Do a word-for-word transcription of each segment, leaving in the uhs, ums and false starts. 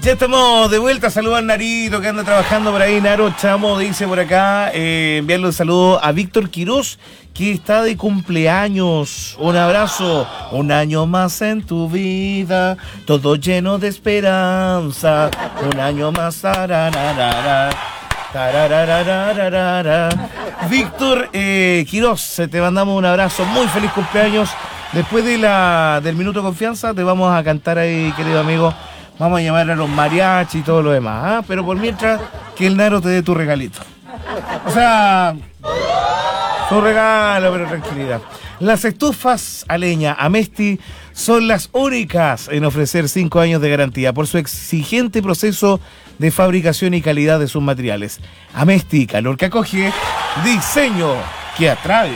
Ya estamos de vuelta, saludos al Narito que anda trabajando por ahí. Naro Chamo dice por acá, eh, enviarle un saludo a Víctor Quirós, que está de cumpleaños. Un abrazo, un año más en tu vida, todo lleno de esperanza, un año más. Tarararara, tarararara. Víctor eh, Quirós, te mandamos un abrazo, muy feliz cumpleaños. Después de la del Minuto de Confianza te vamos a cantar ahí, querido amigo. Vamos a llamar a los mariachi y todo lo demás, ¿ah? Pero por mientras, que el Naro te dé tu regalito. O sea, su regalo, pero tranquilidad. Las estufas a leña Amesti son las únicas en ofrecer cinco años de garantía por su exigente proceso de fabricación y calidad de sus materiales. Amesti, calor que acoge, diseño que atrae.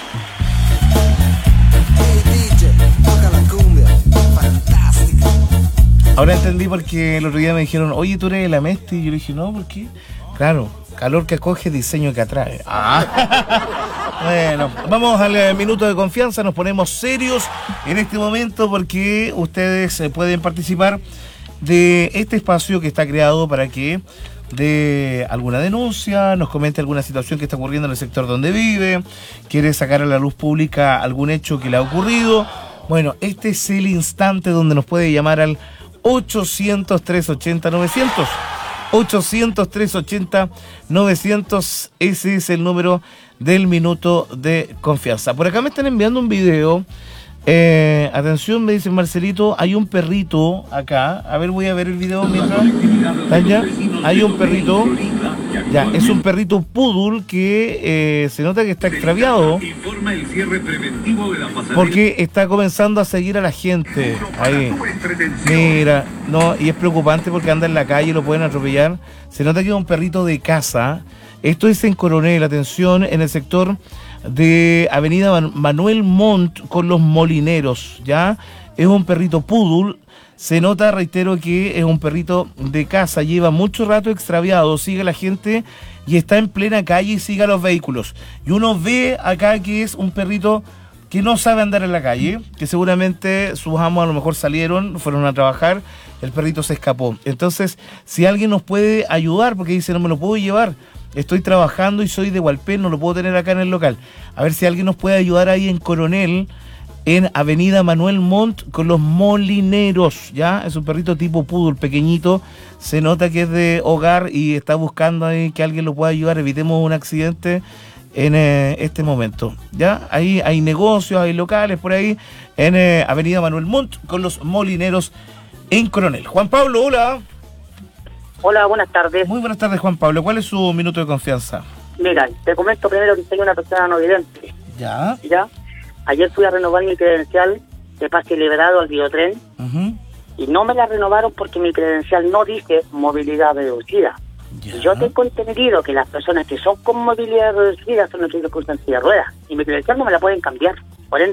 Ahora entendí porque el otro día me dijeron, oye, ¿tú eres el Amesti? Y yo le dije, no, ¿por qué? Claro, calor que acoge, diseño que atrae. Ah. Bueno, vamos al Minuto de Confianza, nos ponemos serios en este momento porque ustedes pueden participar de este espacio que está creado para que de alguna denuncia, nos comente alguna situación que está ocurriendo en el sector donde vive, quiere sacar a la luz pública algún hecho que le ha ocurrido. Bueno, este es el instante donde nos puede llamar al ochocientos, trescientos ochenta, novecientos. ochocientos, trescientos ochenta, novecientos. Ese es el número del Minuto de Confianza. Por acá me están enviando un video. Eh, atención, me dice Marcelito, hay un perrito acá. A ver, voy a ver el video mientras. ¿Están ya? Hay un perrito. Ya, es un perrito poodle que eh, se nota que está extraviado porque está comenzando a seguir a la gente. Ahí. Mira, no, y es preocupante porque anda en la calle y lo pueden atropellar. Se nota que es un perrito de casa. Esto es en Coronel, atención, en el sector de Avenida Manuel Montt con los Molineros, ¿ya? Es un perrito poodle. Se nota, reitero, que es un perrito de casa, lleva mucho rato extraviado, sigue a la gente y está en plena calle y sigue a los vehículos. Y uno ve acá que es un perrito que no sabe andar en la calle, que seguramente sus amos a lo mejor salieron, fueron a trabajar, el perrito se escapó. Entonces, si alguien nos puede ayudar, porque dice, no me lo puedo llevar, estoy trabajando y soy de Hualpén, no lo puedo tener acá en el local. A ver si alguien nos puede ayudar ahí en Coronel, en Avenida Manuel Montt con los Molineros, ¿ya? Es un perrito tipo poodle, pequeñito, se nota que es de hogar y está buscando ahí que alguien lo pueda ayudar, evitemos un accidente en eh, este momento, ¿ya? Ahí hay negocios, hay locales por ahí, en eh, Avenida Manuel Montt con los Molineros en Coronel. Juan Pablo, hola. Hola, buenas tardes. Muy buenas tardes, Juan Pablo. ¿Cuál es su minuto de confianza? Mira, te comento primero que soy una persona no vidente. ¿Ya? ¿Ya? Ayer fui a renovar mi credencial de pase liberado al biotren uh-huh. y no me la renovaron porque mi credencial no dice movilidad reducida. Ya. Y yo tengo entendido que las personas que son con movilidad reducida son los que usan silla de ruedas y mi credencial no me la pueden cambiar.